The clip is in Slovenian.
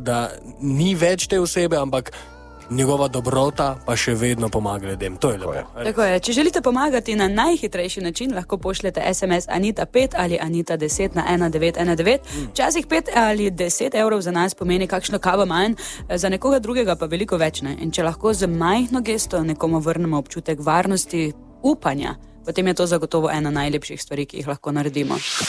da ni več te osebe, ampak njegova dobrota pa še vedno pomaga ljudem. To je lepo. Tako je. Če želite pomagati na najhitrejši način, lahko pošljete SMS Anita 5 ali Anita 10 na 1919. Včasih 5 ali 10 evrov za nas pomeni kakšno kavo manj, za nekoga drugega pa veliko več. Ne? In če lahko z majhno gesto nekomu vrnemo občutek varnosti, upanja, potem je to zagotovo ena najlepših stvari, ki jih lahko naredimo.